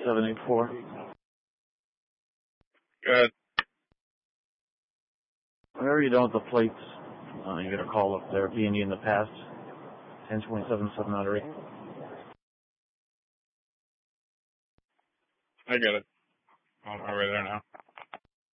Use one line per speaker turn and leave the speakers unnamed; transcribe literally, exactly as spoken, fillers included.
seven eight four.
Good.
Whenever you're done with the plates, uh, you get a call up there, B and E in the past, ten twenty-seven seven oh eight.
I get it. I'm right there now.